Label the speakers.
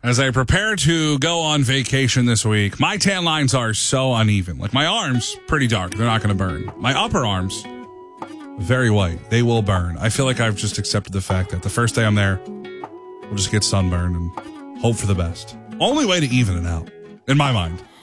Speaker 1: As I prepare to go on vacation this week, my tan lines are so uneven. Like my arms, pretty dark. They're not going to burn. My upper arms, very white. They will burn. I feel like I've just accepted the fact that the first day I'm there, we'll just get sunburned and hope for the best. Only way to even it out, in my mind.